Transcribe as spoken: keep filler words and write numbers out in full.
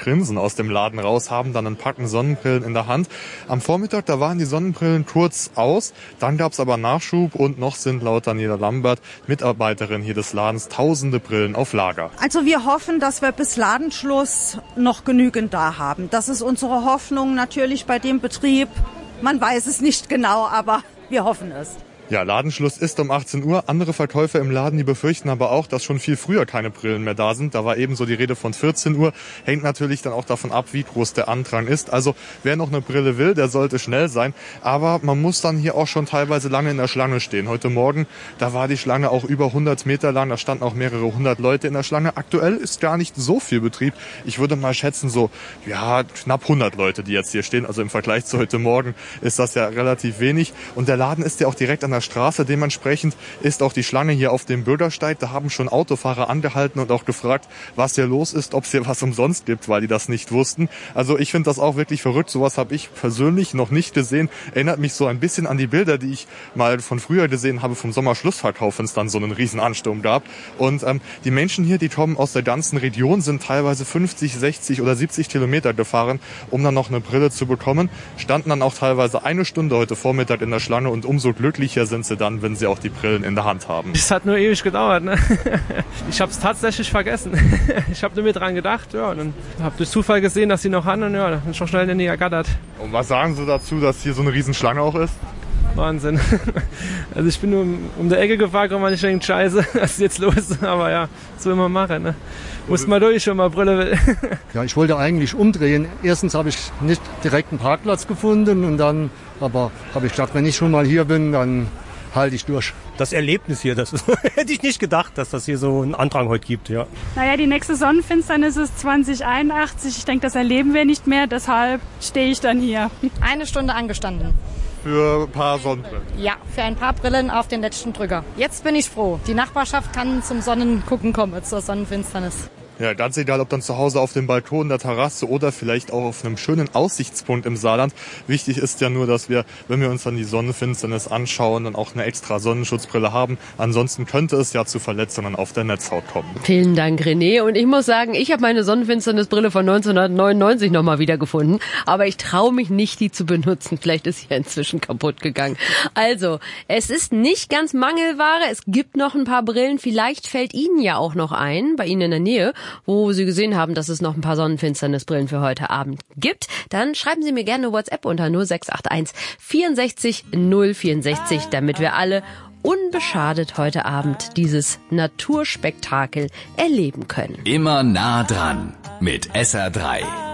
Grinsen aus dem Laden raus, haben dann ein Packen Sonnenbrillen in der Hand. Am Vormittag, da waren die Sonnenbrillen kurz aus, dann gab's aber Nachschub und noch sind laut Daniela Lambert, Mitarbeiterin hier des Ladens, tausende Brillen auf Lager. Also wir hoffen, dass wir bis Ladenschluss noch genügend da haben. Das ist unsere Hoffnung natürlich bei dem Betrieb. Man weiß es nicht genau, aber wir hoffen es. Ja, Ladenschluss ist um achtzehn Uhr. Andere Verkäufer im Laden, die befürchten aber auch, dass schon viel früher keine Brillen mehr da sind. Da war ebenso die Rede von vierzehn Uhr. Hängt natürlich dann auch davon ab, wie groß der Andrang ist. Also wer noch eine Brille will, der sollte schnell sein. Aber man muss dann hier auch schon teilweise lange in der Schlange stehen. Heute Morgen, da war die Schlange auch über hundert Meter lang. Da standen auch mehrere hundert Leute in der Schlange. Aktuell ist gar nicht so viel Betrieb. Ich würde mal schätzen, so ja knapp hundert Leute, die jetzt hier stehen. Also im Vergleich zu heute Morgen ist das ja relativ wenig. Und der Laden ist ja auch direkt an der Straße. Dementsprechend ist auch die Schlange hier auf dem Bürgersteig. Da haben schon Autofahrer angehalten und auch gefragt, was hier los ist, ob es hier was umsonst gibt, weil die das nicht wussten. Also ich finde das auch wirklich verrückt. Sowas habe ich persönlich noch nicht gesehen. Erinnert mich so ein bisschen an die Bilder, die ich mal von früher gesehen habe vom Sommerschlussverkauf, wenn es dann so einen riesen Ansturm gab. Und ähm, die Menschen hier, die kommen aus der ganzen Region, sind teilweise fünfzig, sechzig oder siebzig Kilometer gefahren, um dann noch eine Brille zu bekommen. Standen dann auch teilweise eine Stunde heute Vormittag in der Schlange und umso glücklicher sind sie dann, wenn sie auch die Brillen in der Hand haben. Es hat nur ewig gedauert, ne? Ich habe es tatsächlich vergessen. Ich habe nur mir dran gedacht, ja, und dann habe durch Zufall gesehen, dass sie noch haben und ja, dann ist schon schnell in die ergattert. Und was sagen Sie dazu, dass hier so eine Riesenschlange auch ist? Wahnsinn. Also ich bin nur um, um die Ecke gefahren, und ich denke, scheiße, was ist jetzt los? Aber ja, so immer machen, ne? Muss mal durch, wenn man Brille will. Ja, ich wollte eigentlich umdrehen. Erstens habe ich nicht direkt einen Parkplatz gefunden und dann, aber habe ich gedacht, wenn ich schon mal hier bin, dann halte ich durch. Das Erlebnis hier, das ist, hätte ich nicht gedacht, dass das hier so einen Andrang heute gibt, ja. Naja, die nächste Sonnenfinsternis ist zwanzig einundachtzig. Ich denke, das erleben wir nicht mehr, deshalb stehe ich dann hier. Eine Stunde angestanden. Für ein paar Sonnenbrillen? Ja, für ein paar Brillen auf den letzten Drücker. Jetzt bin ich froh. Die Nachbarschaft kann zum Sonnengucken kommen, zur Sonnenfinsternis. Ja, ganz egal, ob dann zu Hause auf dem Balkon, der Terrasse oder vielleicht auch auf einem schönen Aussichtspunkt im Saarland. Wichtig ist ja nur, dass wir, wenn wir uns dann die Sonnenfinsternis anschauen, dann auch eine extra Sonnenschutzbrille haben. Ansonsten könnte es ja zu Verletzungen auf der Netzhaut kommen. Vielen Dank, René. Und ich muss sagen, ich habe meine Sonnenfinsternisbrille von neunzehnhundertneunundneunzig nochmal wiedergefunden. Aber ich traue mich nicht, die zu benutzen. Vielleicht ist sie ja inzwischen kaputt gegangen. Also, es ist nicht ganz Mangelware. Es gibt noch ein paar Brillen. Vielleicht fällt Ihnen ja auch noch ein, bei Ihnen in der Nähe, wo Sie gesehen haben, dass es noch ein paar Sonnenfinsternisbrillen für heute Abend gibt. Dann schreiben Sie mir gerne WhatsApp unter null sechs acht eins vierundsechzig null vierundsechzig, damit wir alle unbeschadet heute Abend dieses Naturspektakel erleben können. Immer nah dran mit S R drei.